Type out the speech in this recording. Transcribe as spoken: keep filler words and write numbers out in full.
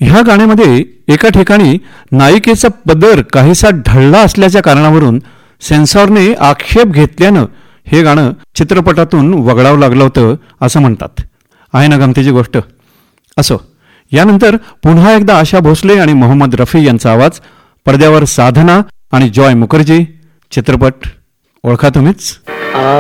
ह्या गाण्यामध्ये एका ठिकाणी नायिकेचा पदर काहीसा ढळला असल्याच्या कारणावरून सेन्सॉरने आक्षेप घेतल्यानं हे गाणं चित्रपटातून वगळावं लागलं होतं असं म्हणतात. आहे ना गमतीची गोष्ट. असो, यानंतर पुन्हा एकदा आशा भोसले आणि मोहम्मद रफी यांचा आवाज, पडद्यावर साधना आणि जॉय मुखर्जी. चित्रपट ओळखा तुम्हीच.